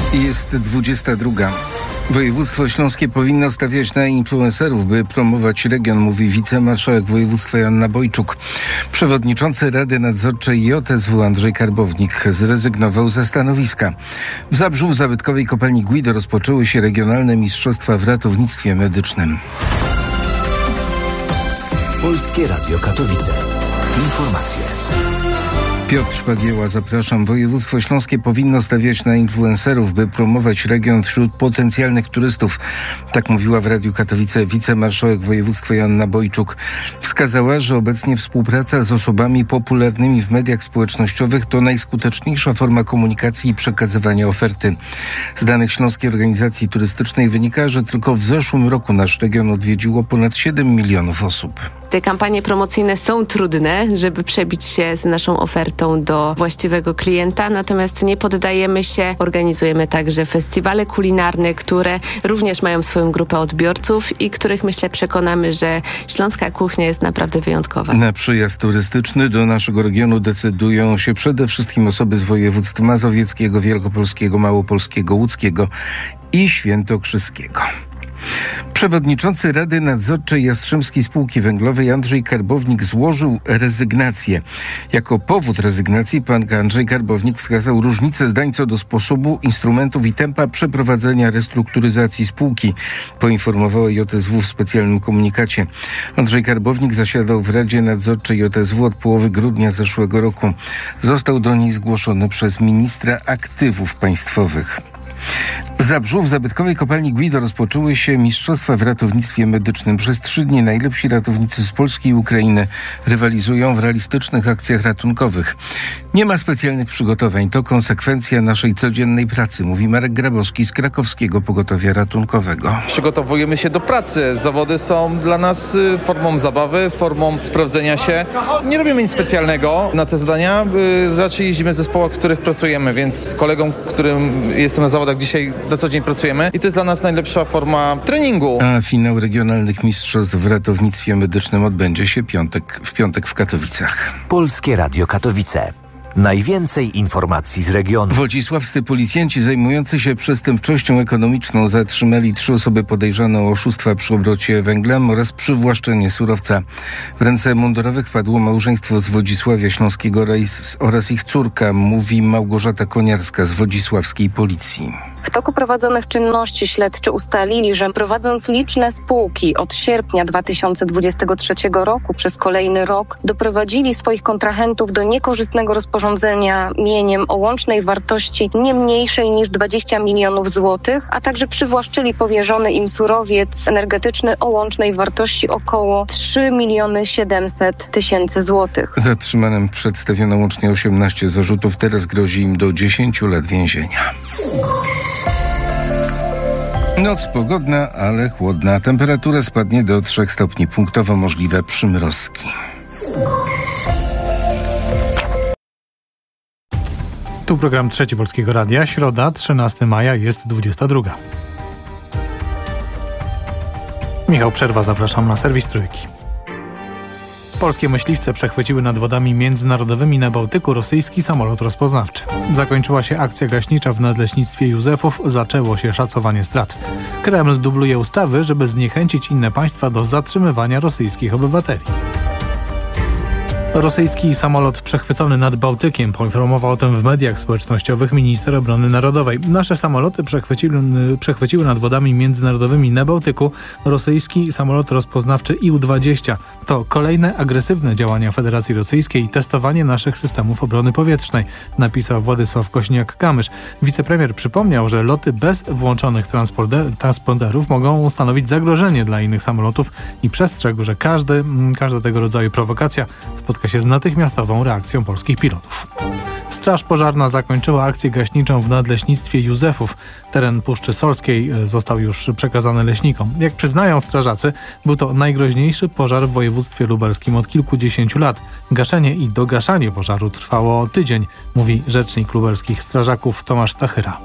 Jest 22. Województwo śląskie powinno stawiać na influencerów, by promować region, mówi wicemarszałek województwa Joanna Bojczuk. Przewodniczący Rady Nadzorczej JSW Andrzej Karbownik zrezygnował ze stanowiska. W Zabrzu w zabytkowej kopalni Guido rozpoczęły się regionalne mistrzostwa w ratownictwie medycznym. Polskie Radio Katowice. Informacje. Piotr Szpagieła, zapraszam. Województwo śląskie powinno stawiać na influencerów, by promować region wśród potencjalnych turystów. Tak mówiła w Radiu Katowice wicemarszałek województwa Joanna Bojczuk. Wskazała, że obecnie współpraca z osobami popularnymi w mediach społecznościowych to najskuteczniejsza forma komunikacji i przekazywania oferty. Z danych Śląskiej Organizacji Turystycznej wynika, że tylko w zeszłym roku nasz region odwiedziło ponad 7 milionów osób. Te kampanie promocyjne są trudne, żeby przebić się z naszą ofertą do właściwego klienta, natomiast nie poddajemy się. Organizujemy także festiwale kulinarne, które również mają swoją grupę odbiorców i których, myślę, przekonamy, że śląska kuchnia jest naprawdę wyjątkowa. Na przyjazd turystyczny do naszego regionu decydują się przede wszystkim osoby z województw mazowieckiego, wielkopolskiego, małopolskiego, łódzkiego i świętokrzyskiego. Przewodniczący Rady Nadzorczej Jastrzębskiej Spółki Węglowej Andrzej Karbownik złożył rezygnację. Jako powód rezygnacji pan Andrzej Karbownik wskazał różnice zdań co do sposobu, instrumentów i tempa przeprowadzenia restrukturyzacji spółki, poinformowała JSW w specjalnym komunikacie. Andrzej Karbownik zasiadał w Radzie Nadzorczej JSW od połowy grudnia zeszłego roku. Został do niej zgłoszony przez ministra aktywów państwowych. W Zabrzu w zabytkowej kopalni Guido rozpoczęły się mistrzostwa w ratownictwie medycznym. Przez 3 dni najlepsi ratownicy z Polski i Ukrainy rywalizują w realistycznych akcjach ratunkowych. Nie ma specjalnych przygotowań, to konsekwencja naszej codziennej pracy, mówi Marek Grabowski z Krakowskiego Pogotowia Ratunkowego. Przygotowujemy się do pracy. Zawody są dla nas formą zabawy, formą sprawdzenia się. Nie robimy nic specjalnego na te zadania. Raczej jeździmy w zespołach, w których pracujemy, więc z kolegą, którym jestem na zawodach dzisiaj na co dzień pracujemy i to jest dla nas najlepsza forma treningu. A finał regionalnych mistrzostw w ratownictwie medycznym odbędzie się w piątek w Katowicach. Polskie Radio Katowice. Najwięcej informacji z regionu. Wodzisławscy policjanci zajmujący się przestępczością ekonomiczną zatrzymali 3 osoby podejrzane o oszustwa przy obrocie węglem oraz przywłaszczenie surowca. W ręce mundurowych wpadło małżeństwo z Wodzisławia Śląskiego oraz ich córka, mówi Małgorzata Koniarska z wodzisławskiej policji. W toku prowadzonych czynności śledczy ustalili, że prowadząc liczne spółki od sierpnia 2023 roku przez kolejny rok doprowadzili swoich kontrahentów do niekorzystnego rozporządzenia mieniem o łącznej wartości nie mniejszej niż 20 milionów złotych, a także przywłaszczyli powierzony im surowiec energetyczny o łącznej wartości około 3 700 000 złotych. Zatrzymanym przedstawiono łącznie 18 zarzutów, teraz grozi im do 10 lat więzienia. Noc pogodna, ale chłodna. Temperatura spadnie do 3 stopni. Punktowo możliwe przymrozki. Tu program Trzeci Polskiego Radia. Środa, 13 maja, jest 22. Michał Przerwa, zapraszam na serwis Trójki. Polskie myśliwce przechwyciły nad wodami międzynarodowymi na Bałtyku rosyjski samolot rozpoznawczy. Zakończyła się akcja gaśnicza w nadleśnictwie Józefów, zaczęło się szacowanie strat. Kreml dubluje ustawy, żeby zniechęcić inne państwa do zatrzymywania rosyjskich obywateli. Rosyjski samolot przechwycony nad Bałtykiem, poinformował o tym w mediach społecznościowych minister obrony narodowej. Nasze samoloty przechwyciły nad wodami międzynarodowymi na Bałtyku rosyjski samolot rozpoznawczy Ił-20. To kolejne agresywne działania Federacji Rosyjskiej i testowanie naszych systemów obrony powietrznej, napisał Władysław Kośniak-Kamysz. Wicepremier przypomniał, że loty bez włączonych transponderów mogą stanowić zagrożenie dla innych samolotów i przestrzegł, że każda tego rodzaju prowokacja spotka się z natychmiastową reakcją polskich pilotów. Straż Pożarna zakończyła akcję gaśniczą w nadleśnictwie Józefów. Teren Puszczy Solskiej został już przekazany leśnikom. Jak przyznają strażacy, był to najgroźniejszy pożar w województwie lubelskim od kilkudziesięciu lat. Gaszenie i dogaszanie pożaru trwało tydzień, mówi rzecznik lubelskich strażaków Tomasz Stachyra.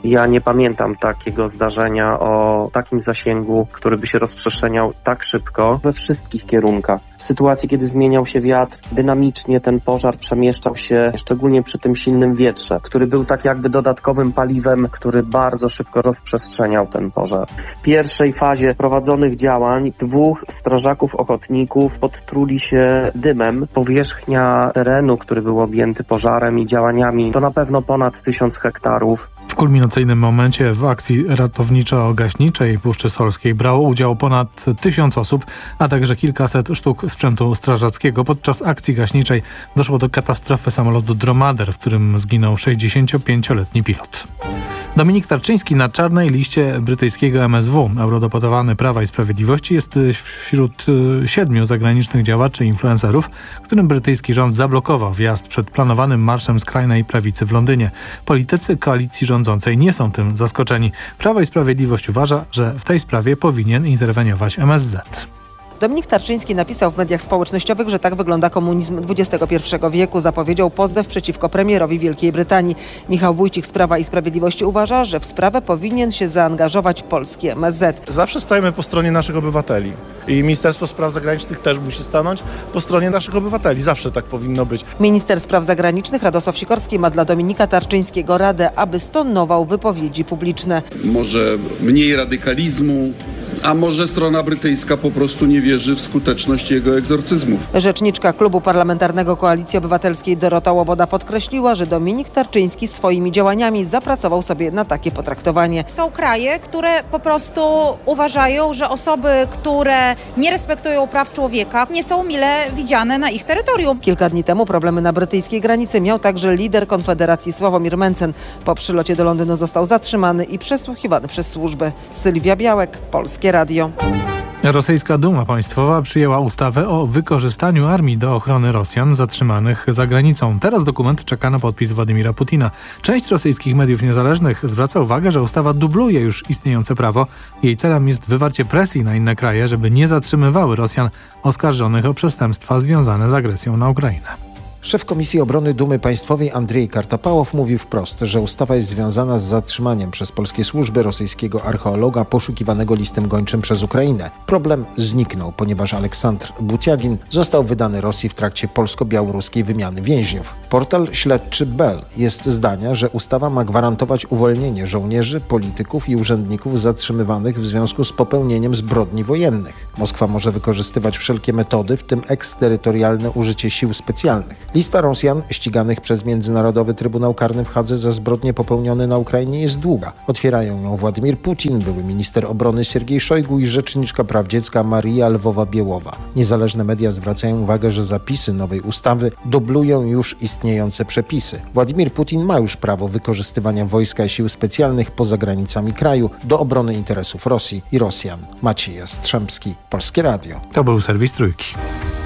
Ja nie pamiętam takiego zdarzenia o takim zasięgu, który by się rozprzestrzeniał tak szybko we wszystkich kierunkach. W sytuacji, kiedy zmieniał się wiatr, dynamicznie ten pożar przemieszczał się, szczególnie przy tym silnym wietrze, który był tak jakby dodatkowym paliwem, który bardzo szybko rozprzestrzeniał ten pożar. W pierwszej fazie prowadzonych działań 2 strażaków ochotników podtruli się dymem. Powierzchnia terenu, który był objęty pożarem i działaniami, to na pewno ponad 1000 hektarów. W kulminacyjnym momencie w akcji ratowniczo-gaśniczej Puszczy Solskiej brało udział ponad 1000 osób, a także kilkaset sztuk sprzętu strażackiego. Podczas akcji gaśniczej doszło do katastrofy samolotu Dromader, w którym zginął 65-letni pilot. Dominik Tarczyński na czarnej liście brytyjskiego MSW. Eurodeputowany Prawa i Sprawiedliwości jest wśród 7 zagranicznych działaczy i influencerów, którym brytyjski rząd zablokował wjazd przed planowanym marszem skrajnej prawicy w Londynie. Politycy koalicji rządzącej nie są tym zaskoczeni. Prawo i Sprawiedliwość uważa, że w tej sprawie powinien interweniować MSZ. Dominik Tarczyński napisał w mediach społecznościowych, że tak wygląda komunizm XXI wieku. Zapowiedział pozew przeciwko premierowi Wielkiej Brytanii. Michał Wójcik z Prawa i Sprawiedliwości uważa, że w sprawę powinien się zaangażować polski MSZ. Zawsze stajemy po stronie naszych obywateli i Ministerstwo Spraw Zagranicznych też musi stanąć po stronie naszych obywateli. Zawsze tak powinno być. Minister Spraw Zagranicznych Radosław Sikorski ma dla Dominika Tarczyńskiego radę, aby stonował wypowiedzi publiczne. Może mniej radykalizmu, a może strona brytyjska po prostu nie wierzy w skuteczność jego egzorcyzmów. Rzeczniczka Klubu Parlamentarnego Koalicji Obywatelskiej Dorota Łoboda podkreśliła, że Dominik Tarczyński swoimi działaniami zapracował sobie na takie potraktowanie. Są kraje, które po prostu uważają, że osoby, które nie respektują praw człowieka, nie są mile widziane na ich terytorium. Kilka dni temu problemy na brytyjskiej granicy miał także lider Konfederacji Sławomir Mencen. Po przylocie do Londynu został zatrzymany i przesłuchiwany przez służby. Sylwia Białek, Polskie Radio. Rosyjska Duma Państwowa przyjęła ustawę o wykorzystaniu armii do ochrony Rosjan zatrzymanych za granicą. Teraz dokument czeka na podpis Władimira Putina. Część rosyjskich mediów niezależnych zwraca uwagę, że ustawa dubluje już istniejące prawo. Jej celem jest wywarcie presji na inne kraje, żeby nie zatrzymywały Rosjan oskarżonych o przestępstwa związane z agresją na Ukrainę. Szef Komisji Obrony Dumy Państwowej Andrzej Kartapałow mówił wprost, że ustawa jest związana z zatrzymaniem przez polskie służby rosyjskiego archeologa poszukiwanego listem gończym przez Ukrainę. Problem zniknął, ponieważ Aleksandr Butiagin został wydany Rosji w trakcie polsko-białoruskiej wymiany więźniów. Portal śledczy Bell jest zdania, że ustawa ma gwarantować uwolnienie żołnierzy, polityków i urzędników zatrzymywanych w związku z popełnieniem zbrodni wojennych. Moskwa może wykorzystywać wszelkie metody, w tym eksterytorialne użycie sił specjalnych. Lista Rosjan ściganych przez Międzynarodowy Trybunał Karny w Hadze za zbrodnie popełnione na Ukrainie jest długa. Otwierają ją Władimir Putin, były minister obrony Siergiej Szojgu i rzeczniczka praw dziecka Maria Lwowa-Biełowa. Niezależne media zwracają uwagę, że zapisy nowej ustawy dublują już istniejące przepisy. Władimir Putin ma już prawo wykorzystywania wojska i sił specjalnych poza granicami kraju do obrony interesów Rosji i Rosjan. Maciej Jastrzębski, Polskie Radio. To był serwis Trójki.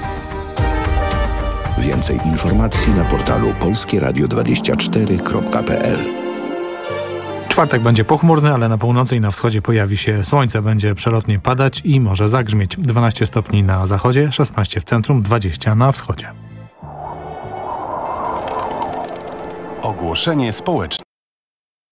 Więcej informacji na portalu polskieradio24.pl. Czwartek będzie pochmurny, ale na północy i na wschodzie pojawi się słońce. Będzie przelotnie padać i może zagrzmieć. 12 stopni na zachodzie, 16 w centrum, 20 na wschodzie. Ogłoszenie społeczne.